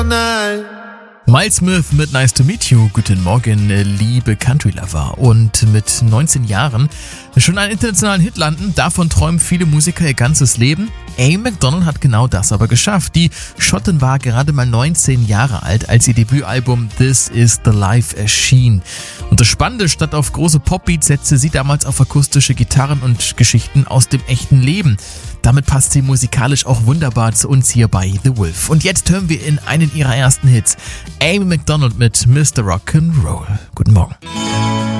Miles Smith mit Nice to Meet You. Guten Morgen, liebe Country-Lover. Und mit 19 Jahren schon einen internationalen Hit landen, davon träumen viele Musiker ihr ganzes Leben. Amy Macdonald hat genau das aber geschafft. Die Schottin war gerade mal 19 Jahre alt, als ihr Debütalbum This Is the Life erschien. Und das Spannende, statt auf große Popbeats setzte sie damals auf akustische Gitarren und Geschichten aus dem echten Leben. Damit passt sie musikalisch auch wunderbar zu uns hier bei The Wolf. Und jetzt hören wir in einen ihrer ersten Hits Amy Macdonald mit Mr. Rock'n'Roll. Guten Morgen.